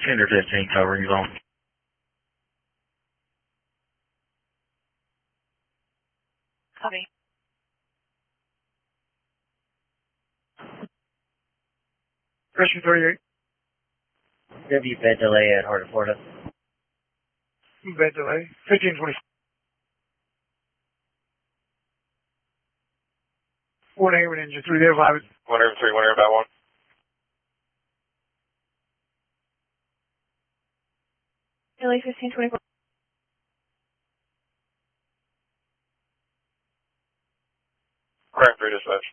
Tender 15 covering zone. Copy. Rescue 38. W bed delay at Heart of Florida. Bed delay. 1520. 1 air with engine 3 there, 5. 1 air 3, 1 air about 1. Delay 1524. Crime 3 dispatch.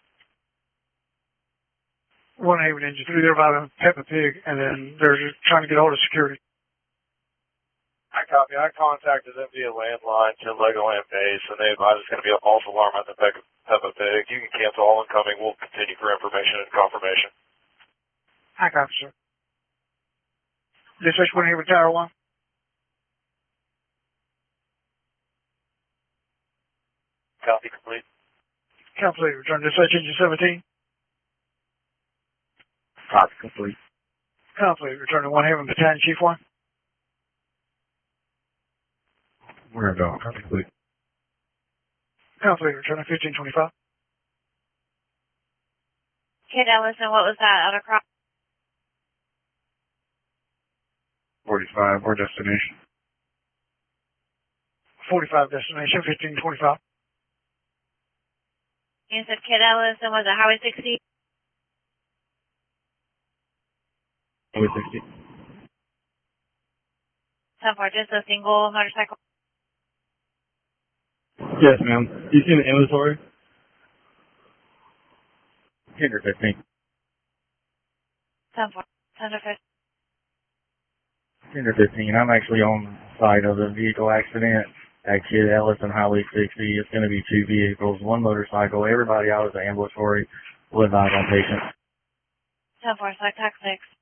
1 air with engine 3 there, 5. Peppa Pig, and then they're trying to get hold of security. I copy. I contacted them via landline to Legoland Base, and they advised it's going to be a false alarm at the Peppa Pig. You can cancel all incoming. We'll continue for information and confirmation. I copy, sir. Dispatch 1 air with Tower 1. Copy complete. Complete. Return dispatch engine 17. Copy complete. Complete. Return to 1 Haven Battalion Chief 1. Where dog? Copy complete. Complete. Return to 1525. Kid Ellison, what was that? Out of cross? 45, where destination? 45 destination, 1525. You said Kid Ellison, was it Highway 60? Highway 60. 10-4, just a single motorcycle. Yes, ma'am. You seen the inventory? Tender 15. 10-4, 10-5. Tender 15. I'm actually on site of the vehicle accident at Kid Ellison Highway 60. It's going to be 2 vehicles, 1 motorcycle. Everybody out of the ambulatory will advise on patient. 10-4, select tax 6.